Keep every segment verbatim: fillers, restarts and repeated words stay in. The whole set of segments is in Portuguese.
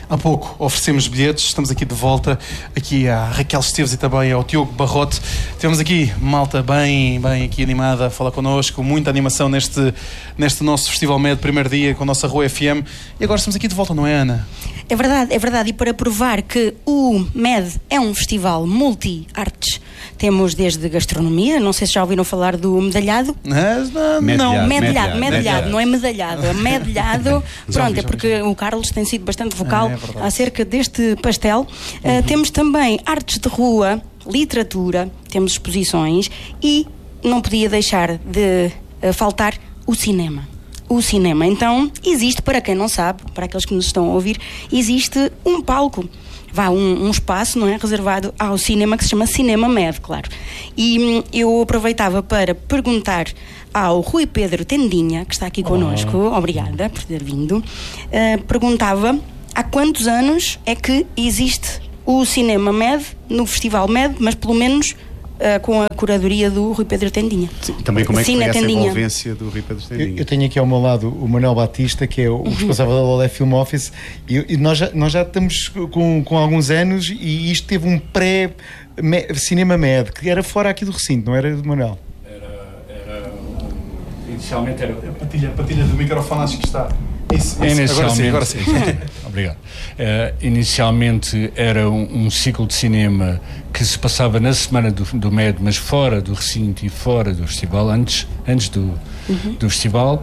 Há pouco oferecemos bilhetes, estamos aqui de volta, aqui à Raquel Esteves e também ao Diogo Barrote. Temos aqui malta bem, bem aqui animada a falar connosco, muita animação neste, neste nosso Festival Med, primeiro dia, com a nossa Rua F M. E agora estamos aqui de volta, não é, Ana? É verdade, é verdade. E para provar que o Med é um festival multi-artes, temos desde gastronomia, não sei se já ouviram falar do medalhado. Mas, não, medalhado, não. Medalhado, medalhado, não é medalhado, é medalhado. Pronto, é porque o Carlos tem sido bastante vocal é, é acerca deste pastel. Uhum. Uh, temos também artes de rua, literatura, temos exposições e não podia deixar de uh, faltar o cinema. O cinema, então, existe, para quem não sabe, para aqueles que nos estão a ouvir, existe um palco, vá, um, um espaço, não é, reservado ao cinema, que se chama Cinema Med, claro. E hum, eu aproveitava para perguntar ao Rui Pedro Tendinha, que está aqui connosco, oh. obrigada por ter vindo, uh, perguntava há quantos anos é que existe o Cinema Med, no Festival Med, mas pelo menos Uh, com a curadoria do Rui Pedro Tendinha. Sim, também como é que Cine foi essa Tendinha. Envolvência do Rui Pedro Tendinha? Eu, eu tenho aqui ao meu lado o Manuel Batista, que é o uhum. responsável da Olé Film Office, e, e nós, já, nós já estamos com, com alguns anos, e isto teve um pré-Cinema Med, que era fora aqui do recinto, não era, Manuel? Era, era inicialmente era... A patilha, a patilha do microfone acho que está... Isso, isso. Inicialmente, agora sim, agora sim. Obrigado. Uh, inicialmente era um, um ciclo de cinema que se passava na semana do, do Med, mas fora do recinto e fora do festival, antes, antes do, uhum. do festival.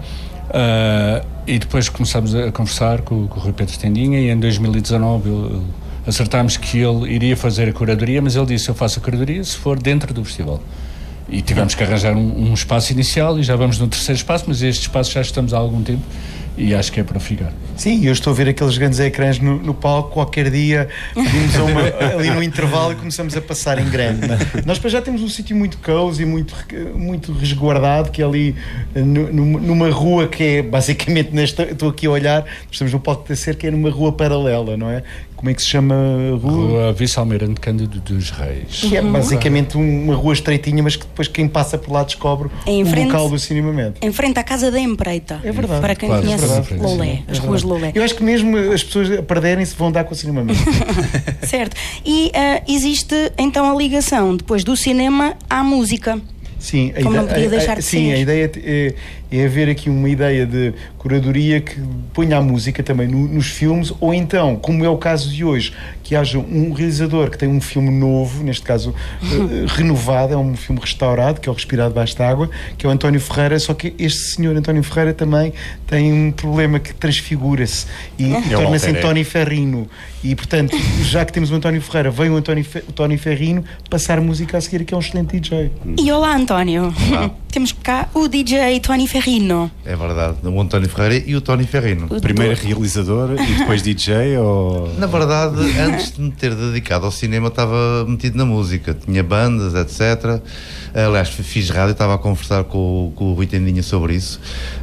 Uh, e depois começámos a conversar com, com o Rui Pedro Tendinha, e em dois mil e dezanove ele, acertámos que ele iria fazer a curadoria, mas ele disse: eu faço a curadoria se for dentro do festival. E tivemos que arranjar um, um espaço inicial, e já vamos no terceiro espaço, mas este espaço já estamos há algum tempo e acho que é para ficar. Sim, eu estou a ver aqueles grandes ecrãs no, no palco. Qualquer dia pedimos uma, ali no intervalo, e começamos a passar em grande. Nós já temos um sítio muito cozy, muito, muito resguardado, que é ali no, numa rua que é basicamente nesta, estou aqui a olhar, estamos no palco da Cerca, que é numa rua paralela, não é? Como é que se chama a rua? Rua Vice-Almirante Cândido dos Reis. Que é basicamente uma rua estreitinha, mas que depois quem passa por lá descobre é o frente, local do Cinema Med. Em frente à Casa da Empreita. É verdade. Para quem claro, conhece é verdade. Lolé, as é ruas de Lolé. Eu acho que mesmo as pessoas a perderem-se vão dar com o Cinema Med. Certo. E uh, existe então a ligação depois do cinema à música. Sim, a Como ideia, não podia deixar a, a, de sim, ser. a ideia é, é haver aqui uma ideia de curadoria que ponha a música também no, nos filmes, ou então, como é o caso de hoje, que haja um realizador que tem um filme novo, neste caso uh, renovado, é um filme restaurado, que é o Respirar Debaixo d'Água, que é o António Ferreira, só que este senhor António Ferreira também tem um problema que transfigura-se e, e torna-se António Ferrino. E, portanto, já que temos o António Ferreira, veio o António, Fe, o Tony Ferrino passar música a seguir, que é um excelente D J. E olá, António. Olá. Temos cá o D J Tony Ferrino. É verdade, o António Ferreira e o Tony Ferrino. O Primeiro do... realizador e depois D J? Ou... Na verdade, antes de me ter dedicado ao cinema, estava metido na música. Tinha bandas, etcétera. Aliás, fiz rádio, estava a conversar com, com o Rui Tendinha sobre isso.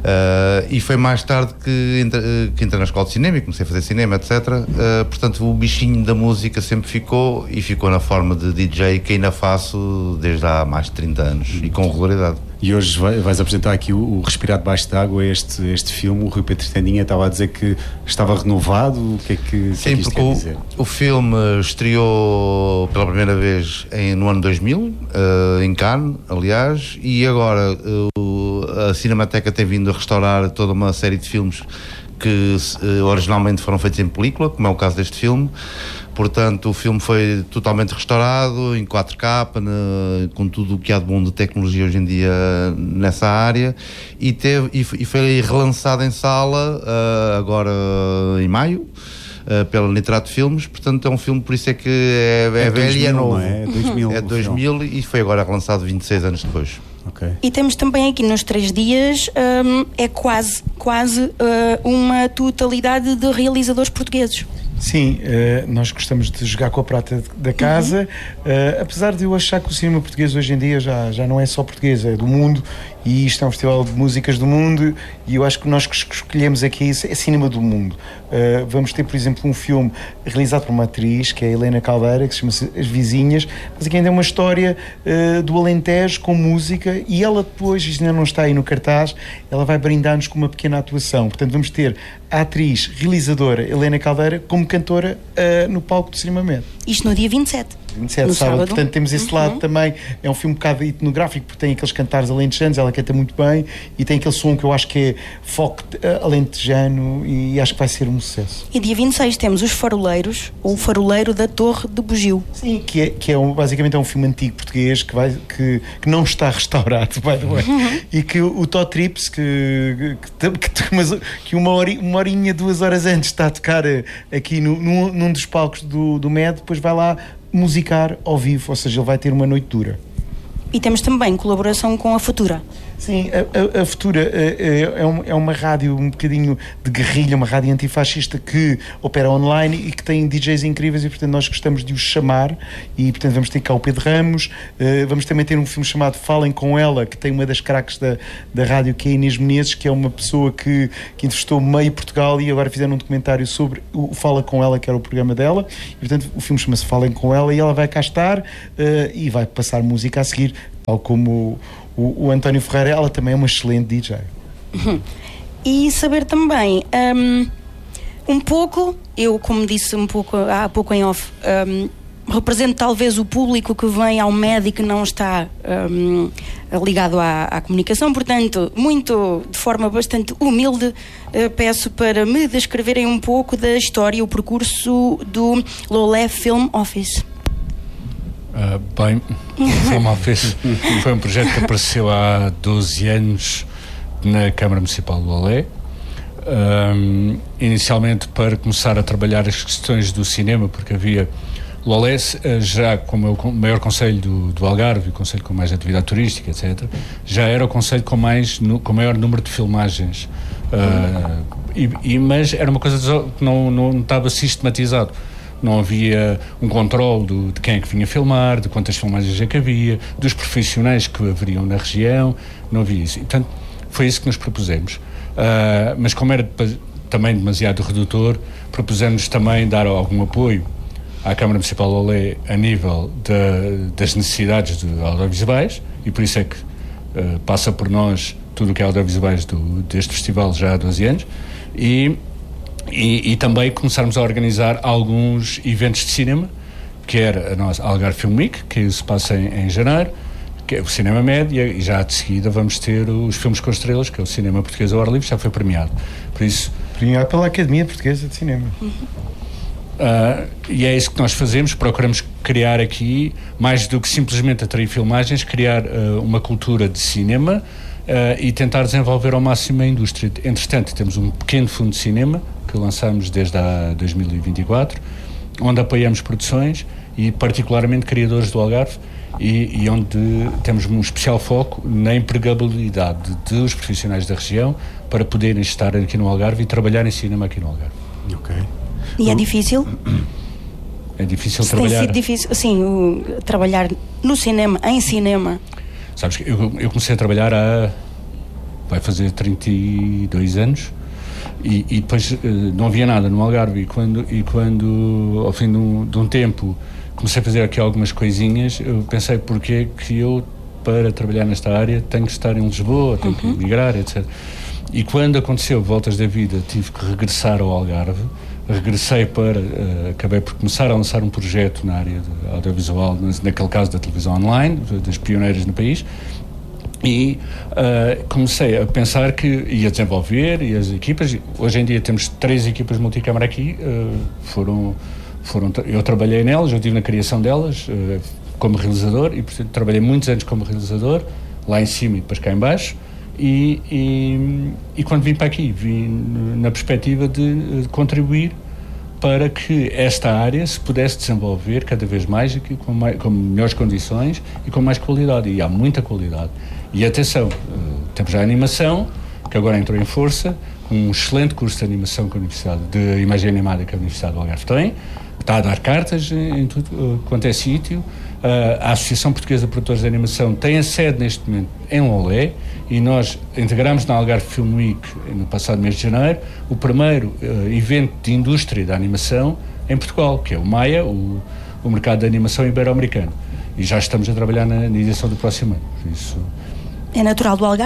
Uh, e foi mais tarde que entrei, que entrei na escola de cinema e comecei a fazer cinema, etcétera. Uh, portanto, o bichinho da música sempre ficou, e ficou na forma de D J, que ainda faço desde há mais de trinta anos e com regularidade. E hoje vai, vais apresentar aqui o, o Respirar Debaixo d'Água, este, este filme. O Rui Pedro Tendinha estava a dizer que estava renovado. O que é que, Sim, que, é que isto quer dizer? O, o filme estreou pela primeira vez em, no ano dois mil, uh, em Cannes, aliás, e agora uh, a Cinemateca tem vindo a restaurar toda uma série de filmes que uh, originalmente foram feitos em película, como é o caso deste filme. Portanto, o filme foi totalmente restaurado, em quatro K, na, com tudo o que há de bom de tecnologia hoje em dia nessa área, e, teve, e, e foi relançado em sala uh, agora em maio, uh, pela Nitrato Filmes. Portanto, é um filme, por isso é que é, é, é velho e é novo. É dois mil, é dois mil e foi agora relançado vinte e seis anos depois. Okay. E temos também aqui nos três dias, um, é quase, quase uh, uma totalidade de realizadores portugueses. Sim, uh, nós gostamos de jogar com a prata da casa, uhum. uh, apesar de eu achar que o cinema português hoje em dia já, já não é só português, é do mundo, e isto é um festival de músicas do mundo, e eu acho que nós que escolhemos aqui é cinema do mundo. Uh, vamos ter, por exemplo, um filme realizado por uma atriz, que é a Helena Caldeira, que se chama As Vizinhas, mas aqui ainda é uma história uh, do Alentejo com música, e ela depois, isto ainda não está aí no cartaz, ela vai brindar-nos com uma pequena atuação. Portanto, vamos ter a atriz realizadora Helena Caldeira como cantora uh, no palco do Cinema Med. Isto no dia vinte e sete. vinte e sete, no sábado. sábado. Portanto, temos esse lado uhum. também. É um filme um bocado etnográfico, porque tem aqueles cantares alentejanos, ela canta muito bem, e tem aquele som que eu acho que é folk uh, alentejano, e acho que vai ser um sucesso. E dia vinte e seis temos Os Faroleiros, ou O Faroleiro da Torre de Bugio. Sim, que é, que é um, basicamente é um filme antigo português que, vai, que, que não está restaurado, by the way, uhum. e que o, o Tó Trips, que, que, que, que, que uma, hora, uma horinha, duas horas antes está a tocar aqui no, num, num dos palcos do, do Med, depois vai lá musicar ao vivo, ou seja, ele vai ter uma noite dura. E temos também colaboração com a Futura. Sim, a, a, a Futura é, é, um, é uma rádio um bocadinho de guerrilha, uma rádio antifascista que opera online e que tem D Js incríveis, e portanto nós gostamos de os chamar, e portanto vamos ter cá o Pedro Ramos, uh, vamos também ter um filme chamado Falem Com Ela, que tem uma das craques da, da rádio, que é a Inês Menezes, que é uma pessoa que, que entrevistou meio Portugal, e agora fizeram um documentário sobre o Fala Com Ela, que era o programa dela, e portanto o filme chama-se Falem Com Ela, e ela vai cá estar uh, e vai passar música a seguir, tal como o, o António Ferreira. Ela também é uma excelente D J. Uhum. E saber também um, um pouco, eu como disse um pouco há pouco em off, um, represento talvez o público que vem ao Med e que não está um, ligado à, à comunicação, portanto, muito de forma bastante humilde, uh, peço para me descreverem um pouco da história, o percurso do Lolé Film Office. Uh, bem, o Film Office foi um projeto que apareceu há doze anos na Câmara Municipal de Lolé, um, inicialmente para começar a trabalhar as questões do cinema, porque havia Lolé, já como é o maior concelho do, do Algarve, o concelho com mais atividade turística, etcétera, já era o concelho com, mais, no, com maior número de filmagens, uh, e, e, mas era uma coisa que não, não estava sistematizado. Não havia um controle do, de quem é que vinha filmar, de quantas filmagens é que havia, dos profissionais que haveriam na região, não havia isso. E, portanto, foi isso que nos propusemos. Uh, mas como era também demasiado redutor, propusemos também dar algum apoio à Câmara Municipal de Lolé a nível de, das necessidades de audiovisuais, e por isso é que uh, passa por nós tudo o que é audiovisuais do, deste festival já há doze anos, e E, e também começarmos a organizar alguns eventos de cinema, que era a nossa Algarve Film Week, que se passa em, em janeiro, que é o Cinema Med, e já de seguida vamos ter os Filmes com Estrelas, que é o cinema português ao ar livre, já foi premiado. Por isso, premiado pela Academia Portuguesa de Cinema. Uh, e é isso que nós fazemos, procuramos criar aqui, mais do que simplesmente atrair filmagens, criar uh, uma cultura de cinema, Uh, e tentar desenvolver ao máximo a indústria. Entretanto, temos um pequeno fundo de cinema que lançamos desde a dois mil e vinte e quatro, onde apoiamos produções e particularmente criadores do Algarve, e, e onde temos um especial foco na empregabilidade dos profissionais da região para poderem estar aqui no Algarve e trabalhar em cinema aqui no Algarve. Ok. E é difícil? É difícil Se trabalhar. Tem sido difícil, assim, o, trabalhar no cinema, em cinema. Sabes que eu, eu comecei a trabalhar há, vai fazer trinta e dois anos, e, e depois uh, não havia nada no Algarve, e quando, e quando ao fim de um, de um tempo comecei a fazer aqui algumas coisinhas, eu pensei porque que eu, para trabalhar nesta área, tenho que estar em Lisboa, tenho uhum. que migrar, etcétera. E quando aconteceu Voltas da Vida, tive que regressar ao Algarve, regressei para, uh, acabei por começar a lançar um projeto na área de audiovisual, naquele caso da televisão online, das pioneiras no país, e uh, comecei a pensar que ia desenvolver, e as equipas, hoje em dia temos três equipas multicâmara aqui, uh, foram, foram, eu trabalhei nelas, eu estive na criação delas, uh, como realizador, e portanto trabalhei muitos anos como realizador, lá em cima e depois cá em baixo, E, e, e quando vim para aqui, vim na perspectiva de, de contribuir para que esta área se pudesse desenvolver cada vez mais, aqui, com, mais, com melhores condições e com mais qualidade, e há muita qualidade. E atenção, temos a animação, que agora entrou em força, com um excelente curso de animação que a Universidade de Imagem Animada que a Universidade do Algarve tem, está a dar cartas em tudo quanto é sítio. A Associação Portuguesa de Produtores de Animação tem a sede neste momento em Lolé, e nós integramos na Algarve Film Week, no passado mês de janeiro, o primeiro uh, evento de indústria da animação em Portugal, que é o Maia, o, o mercado de animação ibero-americano. E já estamos a trabalhar na, na edição do próximo ano. Isso é natural do Algarve?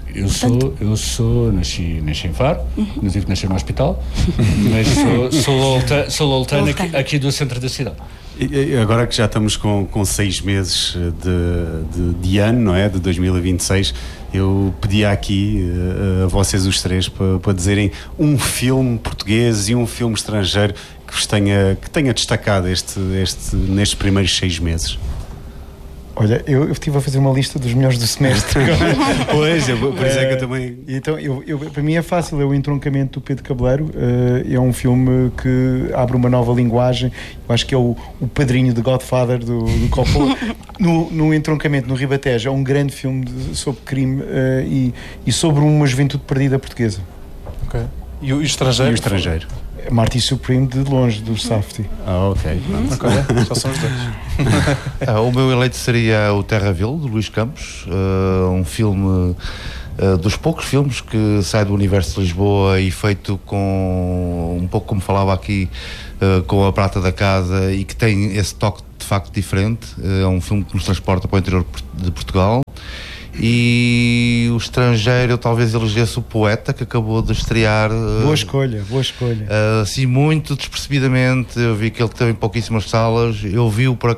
Eu sou, eu sou, nasci, nasci em Faro, uhum. não tive que nascer no hospital, mas sou, sou loltano, sou loltano aqui, aqui do centro da cidade. E agora que já estamos com, com seis meses de, de, de ano, não é? De dois mil e vinte e seis, eu pedia aqui uh, a vocês os três para, para dizerem um filme português e um filme estrangeiro que vos tenha, que tenha destacado este, este, nestes primeiros seis meses. Olha, eu, eu estive a fazer uma lista dos melhores do semestre. Pois, eu, por isso é que eu também... Então, eu, eu, para mim é fácil, é o Entroncamento do Pedro Cabeleiro. Uh, é um filme que abre uma nova linguagem. Eu acho que é o, o padrinho de Godfather do, do Coppola. no, no Entroncamento, no Ribatejo, é um grande filme de, sobre crime uh, e, e sobre uma juventude perdida portuguesa. Ok. E o, e o estrangeiro? E o estrangeiro? Marty Supreme, de longe, do Safety. Ah, ok. Uhum. Okay. Só são os dois. ah, o meu eleito seria o Terraville, de Luís Campos, uh, um filme uh, dos poucos filmes que sai do universo de Lisboa e feito com, um pouco como falava aqui, uh, com a prata da casa, e que tem esse toque de facto diferente. Uh, é um filme que nos transporta para o interior de Portugal. E o estrangeiro, eu talvez elegesse o Poeta, que acabou de estrear. Boa escolha, boa escolha. Uh, assim, muito despercebidamente. Eu vi que ele teve em pouquíssimas salas. Eu vi-o por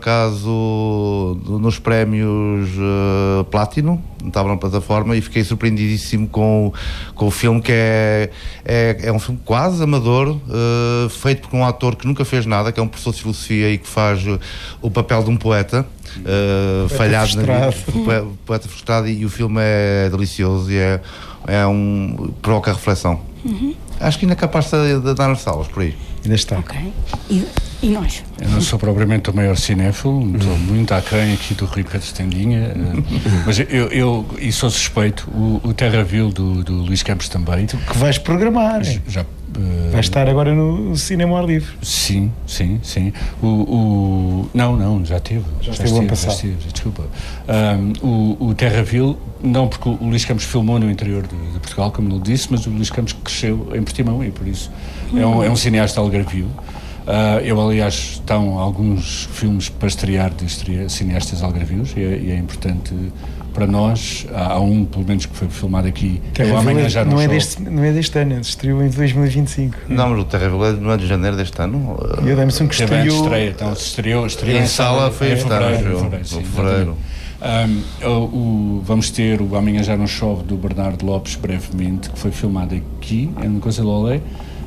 acaso nos prémios uh, Platino, estava na plataforma, e fiquei surpreendidíssimo com, com o filme, que é, é, é um filme quase amador, uh, feito por um ator que nunca fez nada, que é um professor de filosofia e que faz uh, o papel de um poeta. Uh, poeta falhado frustrado. na vida, poeta frustrado, e o filme é delicioso e é, é um, provoca reflexão. Uhum. Acho que ainda é capaz de, de dar nas salas por aí. Ainda está. Ok. E, e nós? Eu não sou propriamente o maior cinéfilo, estou muito aquém aqui do Rui Pedro Tendinha, mas eu, eu e sou suspeito, o, o Terraville do, do Luís Campos também. Tu que vais programar. Já, Uh, vai estar agora no cinema ao ar livre. Sim, sim, sim. O, o, não, não, já teve. Já, já esteve o ano passado. Esteve, desculpa. Um, o, o Terraville, não porque o Luís Campos filmou no interior de, de Portugal, como ele disse, mas o Luís Campos cresceu em Portimão e por isso uhum. é, um, é um cineasta algarvio. Uh, eu, aliás, estão alguns filmes para estrear de estreia, cineastas algarvios, e é, e é importante para nós. Há, há um, pelo menos, que foi filmado aqui. Eu amanhã já não, não, é deste, não é deste ano, estreou em dois mil e vinte e cinco. Não, mas o Terraville não é de janeiro deste ano. Eu dei-me que estreou... estreia, então se estreou, estreou em, em sala, foi em fevereiro. fevereiro, sim, fevereiro. Um, o, o, vamos ter o Amanhã Já Não Chove, do Bernardo Lopes, brevemente, que foi filmado aqui, em Coisa Lolé.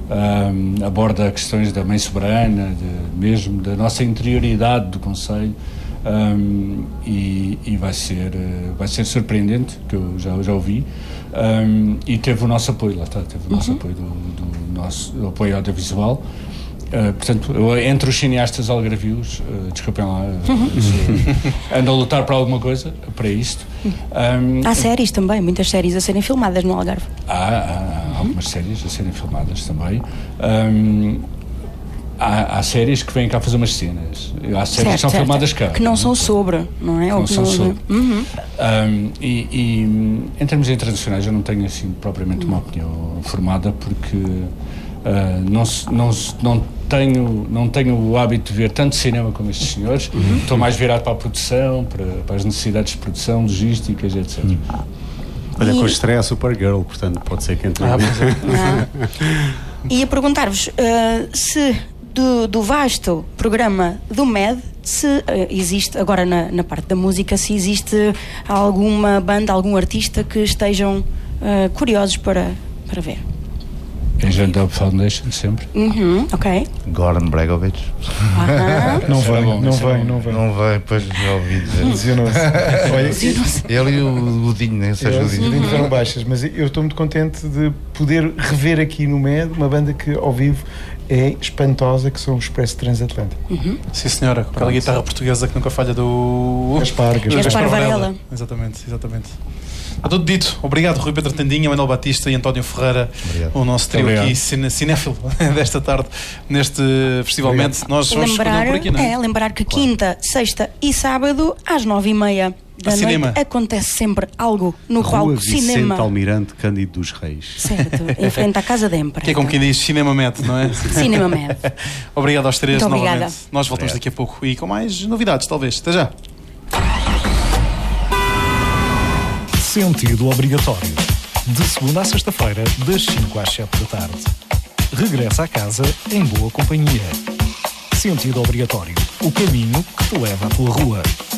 Um, aborda questões da mãe soberana, de, mesmo da nossa interioridade do Conselho, um, e, e vai ser vai ser surpreendente, que eu já, já ouvi, um, e teve o nosso apoio, lá está, teve o nosso uhum. apoio do, do nosso do apoio audiovisual. Uh, portanto, eu, entre os cineastas algarvios, uh, desculpem lá, uh, ando a lutar para alguma coisa, para isto. Um, há séries também, muitas séries a serem filmadas no Algarve. Há, há, há algumas séries a serem filmadas também. Um, há, há séries que vêm cá fazer umas cenas. Há séries certo, que são certo. filmadas cá. Que não são sobre, não é? Que não são sobre. Uhum. Um, e, e em termos internacionais eu não tenho assim propriamente uma opinião formada, porque Uh, não, não, não, tenho, não tenho o hábito de ver tanto cinema como estes senhores. Uhum. Estou mais virado para a produção, para, para as necessidades de produção, logísticas, etcétera. Uhum. Olha, com a estreia a Supergirl, portanto pode ser que entre. Ah, é. E a perguntar-vos uh, se do, do vasto programa do M E D, se uh, existe, agora na, na parte da música, se existe alguma banda, algum artista que estejam uh, curiosos para, para ver. Agent Dub Foundation, sempre. Uhum, ok. Goran Bregovic. Uh-huh. Não vem, bom, não vem, não vem. Não vem, pois já ouvi dizer. Lesionou-se. Ele e o Godinho, nem sei se Os Godinho foram baixas, mas eu estou muito contente de poder rever aqui no M E D uma banda que ao vivo é espantosa, que são o Expresso Transatlântico. Uhum. Sim, senhora, com aquela guitarra portuguesa que nunca falha do... Gaspar, Gaspar, Gaspar Varela. Exatamente, exatamente. Está tudo dito. Obrigado, Rui Pedro Tendinha, Manuel Batista e António Ferreira, obrigado. O nosso trio aqui cine, cinéfilo desta tarde neste Festivalmente. Nós vamos lembrar, por aqui, não é? é? Lembrar que claro. Quinta, sexta e sábado, às nove e meia da noite, cinema. Acontece sempre algo no Rua palco Vicente Cinema. Almirante Cândido dos Reis. Certo, em frente à Casa de Empra. Que é como quem diz Cinema Met, não é? Cinema Met. Obrigado aos três. Muito novamente. Obrigada. Nós voltamos Obrigado. Daqui a pouco e com mais novidades, talvez. Até já. Sentido obrigatório. De segunda à sexta-feira, das cinco às sete da tarde. Regressa a casa em boa companhia. Sentido obrigatório. O caminho que te leva à tua rua.